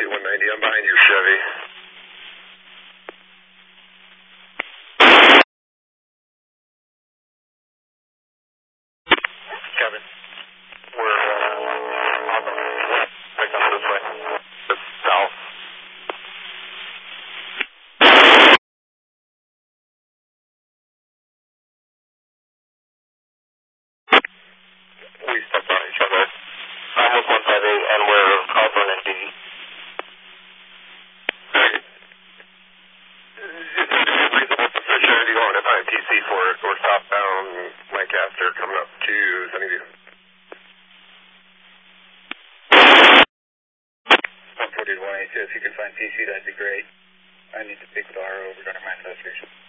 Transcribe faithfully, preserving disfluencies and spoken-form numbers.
eight one ninety, I'm behind your Chevy. Kevin, we're uh, on the west, pick up this way. It's south. We stepped on each other. Almost one five eight, and we're Cawthorn and D. Sure, you want to find T C for it, or southbound Lancaster coming up to Sunnyview. one forty to one eighty-two, if you could find P C, that'd be great. I need to speak with R O regarding my investigation.